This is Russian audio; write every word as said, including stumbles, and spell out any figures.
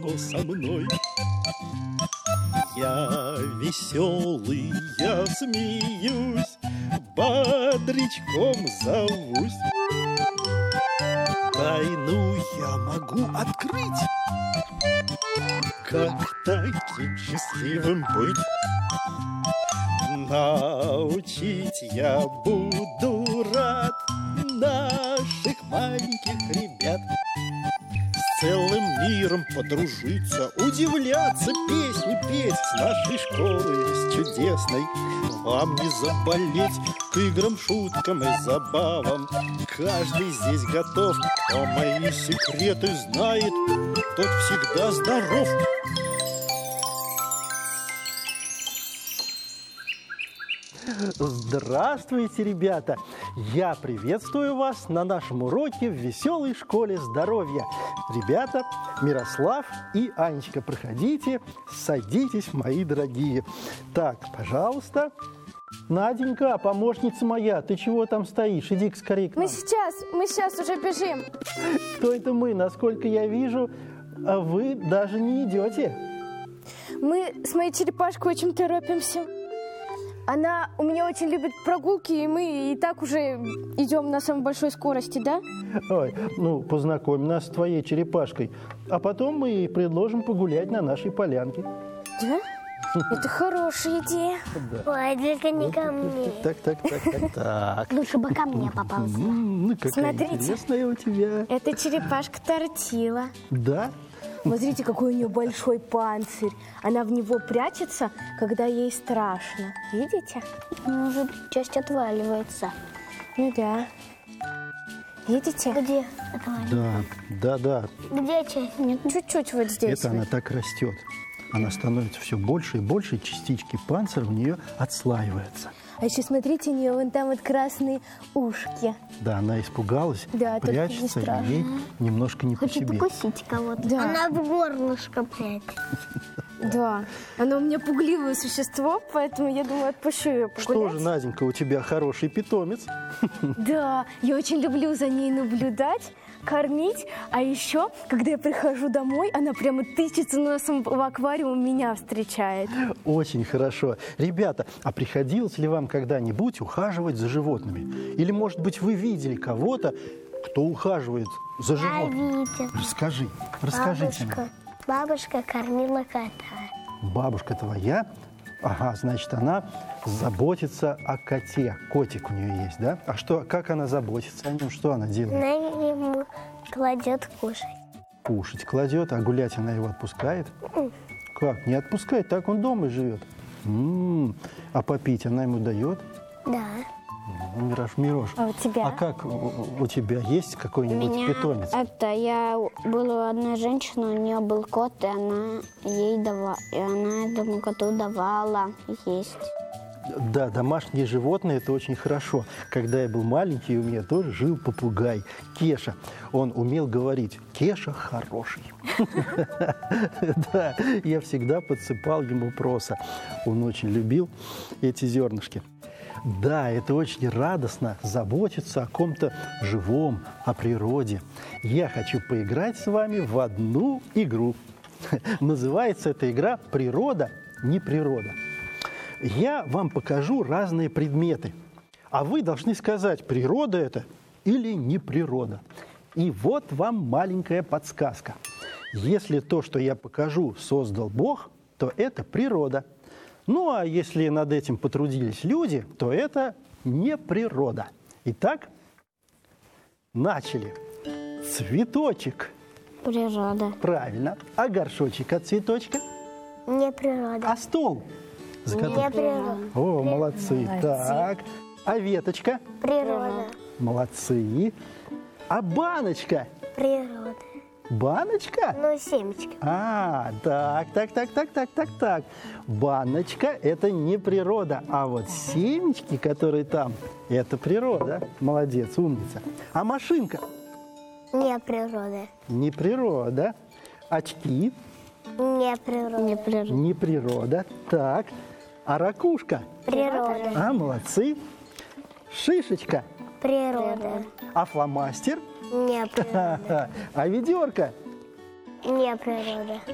его со мной. Я веселый, я смеюсь, бодрячком зовусь. Тайну я могу открыть, как таким счастливым быть. Научить я буду рад наших маленьких ребят. С целым миром подружиться, удивляться, песни петь с нашей школы, с чудесной. Вам не заболеть к играм, шуткам и забавам. Каждый здесь готов, кто мои секреты знает, тот всегда здоров. Здравствуйте, ребята! Я приветствую вас на нашем уроке в веселой школе здоровья. Ребята, Мирослав и Анечка, проходите, садитесь, мои дорогие. Так, пожалуйста. Наденька, помощница моя, ты чего там стоишь? Иди-ка скорее к нам. Мы сейчас, мы сейчас уже бежим. Кто это мы? Насколько я вижу, вы даже не идете. Мы с моей черепашкой очень торопимся. Она у меня очень любит прогулки, и мы и так уже идем на самой большой скорости, да? Ой, ну, познакомь нас с твоей черепашкой, а потом мы предложим погулять на нашей полянке. Да? Это хорошая идея. Да. Ой, только не ко мне. Так, так, так, так, так. Лучше бы ко мне попался. Ну, какая Смотрите. интересная у тебя. Это черепашка Тортила. Да? Смотрите, какой у нее большой панцирь. Она в него прячется, когда ей страшно. Видите? Может, часть отваливается. Ну да. Видите? Где отваливается? Да, да, да. Где часть? Нет. Чуть-чуть вот здесь. Это она так растет. Она становится все больше и больше, частички панциря у нее отслаиваются. А еще смотрите, у нее вон там вот красные ушки. Да, она испугалась, Да, только не прячется, страшно. и ей немножко не по Хочет себе. укусить кого-то. Да. Она в горлышко прячет. Да. Она у меня пугливое существо, поэтому я думаю, отпущу ее погулять. Что же, Наденька, у тебя хороший питомец. Да, я очень люблю за ней наблюдать, кормить. А еще, когда я прихожу домой, она прямо тычется носом в аквариум, меня встречает. Очень хорошо. Ребята, а приходилось ли вам когда-нибудь ухаживать за животными? Или, может быть, вы видели кого-то, кто ухаживает за Я животными? видел. Расскажи, расскажите Бабушка, мне. бабушка кормила кота. Бабушка твоя? Ага, значит, она заботится о коте. Котик у нее есть, да? А что, как она заботится о нем? Что она делает? Она ему кладет кушать. Кушать кладет, а гулять она его отпускает? Как? Не отпускает, так он дома и живет. М-м, а попить она ему дает? Да. Ну, Мирош, Мирош, А у тебя? а как у, у тебя есть какой-нибудь питомец? Это я была одна женщина, у нее был кот, и она ей давала, и она этому коту давала есть. Да, домашние животные – это очень хорошо. Когда я был маленький, у меня тоже жил попугай Кеша. Он умел говорить: «Кеша хороший». Да, я всегда подсыпал ему проса. Он очень любил эти зернышки. Да, это очень радостно заботиться о ком-то живом, о природе. Я хочу поиграть с вами в одну игру. Называется эта игра «Природа, не природа». Я вам покажу разные предметы, а вы должны сказать, природа это или не природа. И вот вам маленькая подсказка. Если то, что я покажу, создал Бог, то это природа. Ну, а если над этим потрудились люди, то это не природа. Итак, начали. Цветочек. Природа. Правильно. А горшочек от цветочка? Не природа. А стол? За которым- Не природа. О, молодцы. Так. А веточка? Природа. Молодцы. А баночка? Природа. Баночка? Ну, семечко. А, так, так, так, так, так, так, так. Баночка – это не природа, а вот семечки, которые там, это природа. Молодец, умница. А машинка? Не природа. Не природа. Очки? Не природа. Не природа. Не природа. Так. А ракушка? Природа. А, молодцы. Шишечка? Природа. А фломастер? Не природа. А ведерко? Не природа.